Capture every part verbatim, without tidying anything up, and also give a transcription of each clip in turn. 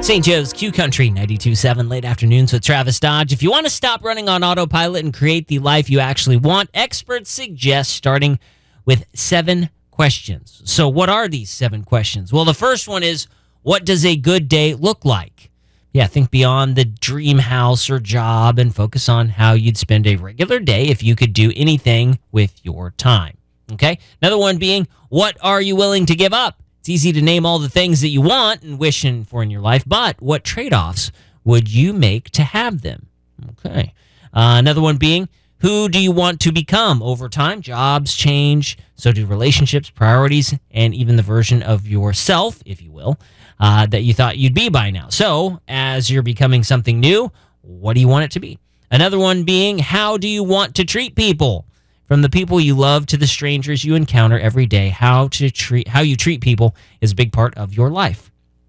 Saint Joe's Q Country ninety-two point seven late afternoons with Travis Dodge. If you want to stop running on autopilot and create the life you actually want, experts suggest starting with seven questions. So what are these seven questions? Well, the first one is, what does a good day look like? Yeah, think beyond the dream house or job and focus on how you'd spend a regular day if you could do anything with your time. Okay? Another one being, what are you willing to give up? It's easy to name all the things that you want and wish for in your life, but what trade-offs would you make to have them? Okay. Uh, another one being, who do you want to become over time? Jobs change, so do relationships, priorities, and even the version of yourself, if you will, uh, that you thought you'd be by now. So, as you're becoming something new, what do you want it to be? Another one being, how do you want to treat people? From the people you love to the strangers you encounter every day, how to treat how you treat people is a big part of your life.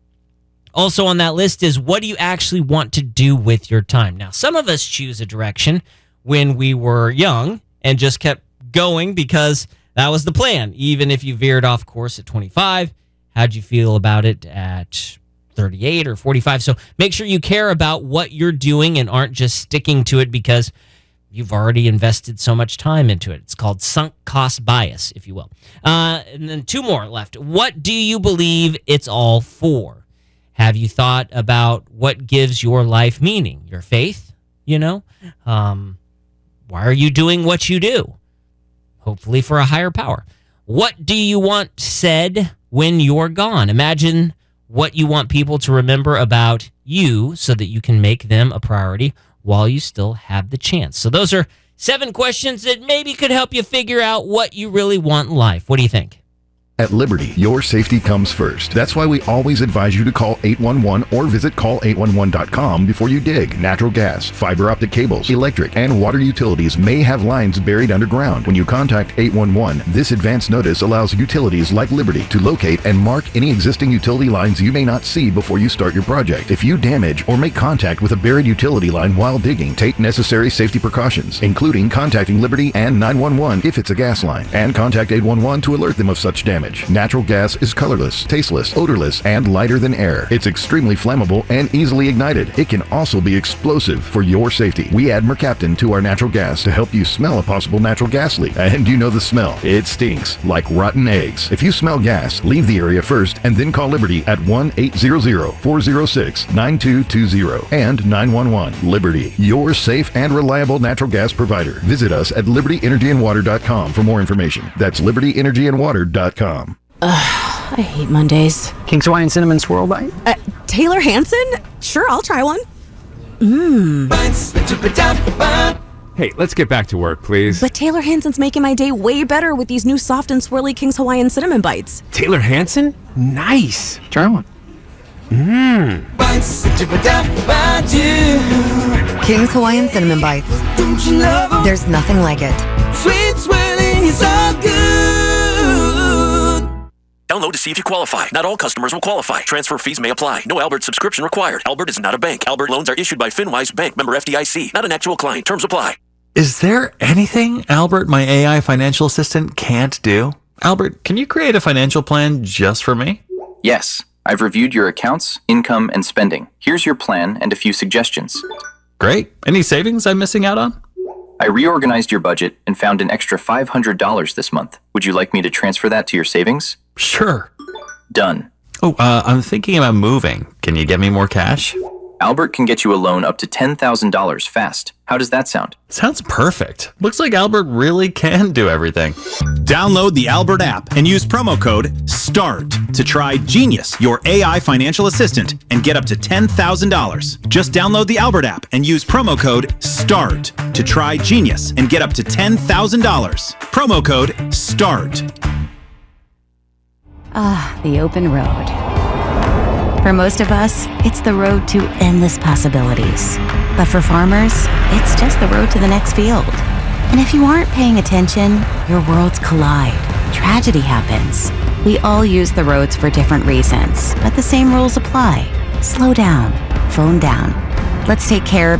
Also on that list is, what do you actually want to do with your time? Now, some of us choose a direction when we were young and just kept going because that was the plan. Even if you veered off course at twenty-five, how'd you feel about it at thirty-eight or forty-five? So make sure you care about what you're doing and aren't just sticking to it because you've already invested so much time into it. It's called sunk cost bias, if you will. Uh, and then two more left. What do you believe it's all for? Have you thought about what gives your life meaning? Your faith, you know? Um, why are you doing what you do? Hopefully for a higher power. What do you want said when you're gone? Imagine what you want people to remember about you so that you can make them a priority while you still have the chance. So those are seven questions that maybe could help you figure out what you really want in life. What do you think? At Liberty, your safety comes first. That's why we always advise you to call eight one one or visit call eight one one dot com before you dig. Natural gas, fiber optic cables, electric, and water utilities may have lines buried underground. When you contact eight one one, this advance notice allows utilities like Liberty to locate and mark any existing utility lines you may not see before you start your project. If you damage or make contact with a buried utility line while digging, take necessary safety precautions, including contacting Liberty and nine one one if it's a gas line, and contact eight one one to alert them of such damage. Natural gas is colorless, tasteless, odorless, and lighter than air. It's extremely flammable and easily ignited. It can also be explosive. For your safety, we add mercaptan to our natural gas to help you smell a possible natural gas leak. And you know the smell. It stinks like rotten eggs. If you smell gas, leave the area first and then call Liberty at one eight hundred, four oh six, nine two two zero and nine one one. Liberty, your safe and reliable natural gas provider. Visit us at liberty energy and water dot com for more information. That's liberty energy and water dot com. Ugh, I hate Mondays. King's Hawaiian Cinnamon Swirl Bite? Uh, Taylor Hansen? Sure, I'll try one. Mmm. Hey, let's get back to work, please. But Taylor Hansen's making my day way better with these new soft and swirly King's Hawaiian Cinnamon Bites. Taylor Hansen? Nice. Try one. Mmm. King's Hawaiian Cinnamon Bites. There's nothing like it. Sweet swirling is all good. Download to see if you qualify. Not all customers will qualify. Transfer fees may apply. No Albert subscription required. Albert is not a bank. Albert loans are issued by FinWise Bank, member F D I C. Not an actual client. Terms apply. Is there anything Albert, my A I financial assistant, can't do? Albert, can you create a financial plan just for me? Yes. I've reviewed your accounts, income, and spending. Here's your plan and a few suggestions. Great. Any savings I'm missing out on? I reorganized your budget and found an extra five hundred dollars this month. Would you like me to transfer that to your savings? Sure. Done. Oh, uh, I'm thinking about moving. Can you get me more cash? Albert can get you a loan up to ten thousand dollars fast. How does that sound? Sounds perfect. Looks like Albert really can do everything. Download the Albert app and use promo code START to try Genius, your A I financial assistant, and get up to ten thousand dollars. Just download the Albert app and use promo code START to try Genius and get up to ten thousand dollars. Promo code START. Ah, the open road. For most of us, it's the road to endless possibilities. But for farmers, it's just the road to the next field. And if you aren't paying attention, your worlds collide. Tragedy happens. We all use the roads for different reasons, but the same rules apply. Slow down. Phone down. Let's take care of